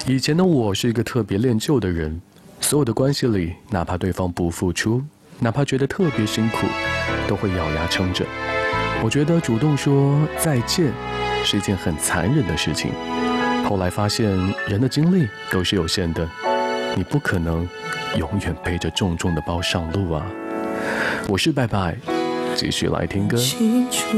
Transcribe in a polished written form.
以前的我是一个特别恋旧的人，所有的关系里，哪怕对方不付出，哪怕觉得特别辛苦，都会咬牙撑着。我觉得主动说再见是一件很残忍的事情。后来发现，人的精力都是有限的，你不可能永远背着重重的包上路啊。我是拜拜，继续来听歌。